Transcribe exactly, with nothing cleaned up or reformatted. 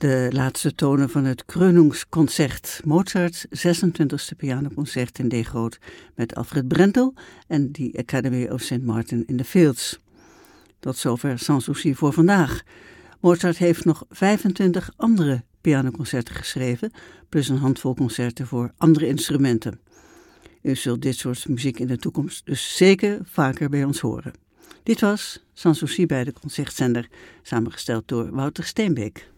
De laatste tonen van het Krönungsconcert, Mozarts zesentwintigste pianoconcert in D groot met Alfred Brendel en The Academy of Saint Martin in the Fields. Tot zover Sans Souci voor vandaag. Mozart heeft nog vijfentwintig andere pianoconcerten geschreven, plus een handvol concerten voor andere instrumenten. U zult dit soort muziek in de toekomst dus zeker vaker bij ons horen. Dit was Sans Souci bij de Concertzender, samengesteld door Wouter Steenbeek.